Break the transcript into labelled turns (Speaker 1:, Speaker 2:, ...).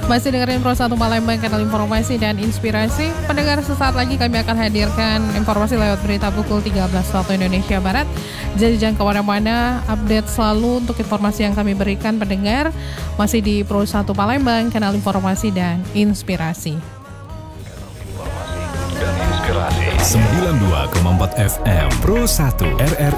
Speaker 1: Masih dengerin Pro 1 Palembang, kanal informasi dan inspirasi. Pendengar, sesaat lagi kami akan hadirkan informasi lewat berita pukul 13 waktu Indonesia Barat. Jadi jangan kemana-mana, update selalu untuk informasi yang kami berikan pendengar. Masih di Pro 1 Palembang, kanal informasi dan inspirasi.
Speaker 2: 92,4 FM Pro 1 RRI